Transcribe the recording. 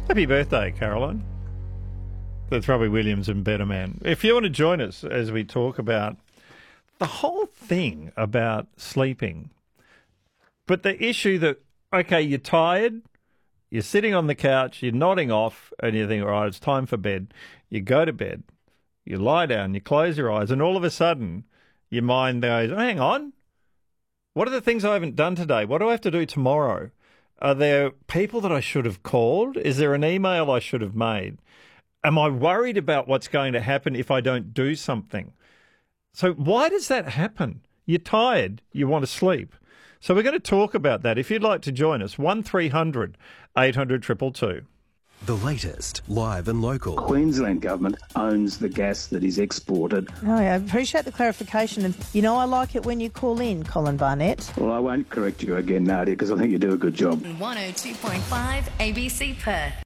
Happy birthday, Caroline. That's Robbie Williams and Better Man. If you want to join us as we talk about the whole thing about sleeping, but the issue that, okay, you're tired, you're sitting on the couch, you're nodding off, and you think, all right, it's time for bed. You go to bed, you lie down, you close your eyes, and all of a sudden your mind goes, oh, hang on, what are the things I haven't done today? What do I have to do tomorrow? Are there people that I should have called? Is there an email I should have made? Am I worried about what's going to happen if I don't do something? So why does that happen? You're tired, you want to sleep. So we're going to talk about that. If you'd like to join us, 1300 800 222. The latest, live and local. Queensland Government owns the gas that is exported. Oh, yeah, I appreciate the clarification. And, I like it when you call in, Colin Barnett. Well, I won't correct you again, Nadia, because I think you do a good job. 102.5 ABC Perth.